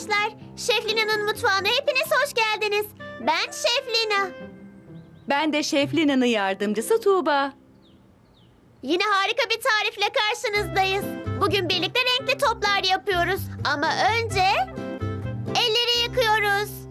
arkadaşlar. Şef Lina'nın mutfağına hepiniz hoş geldiniz. Ben Şef Lina. Ben de Şef Lina'nın yardımcısı Tuğba. Yine harika bir tarifle karşınızdayız. Bugün birlikte renkli toplar yapıyoruz. Ama önce elleri yıkıyoruz.